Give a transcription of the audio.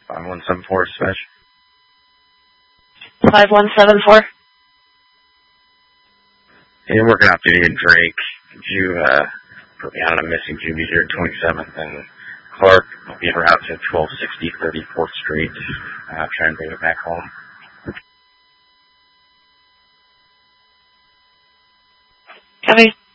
5174 dispatch. 5174. Yeah, working off duty in Drake. Could you put me on a missing duty here at 27th and Clark? I'll be en route to 1260 34th Street. Trying to bring it back home. Copy.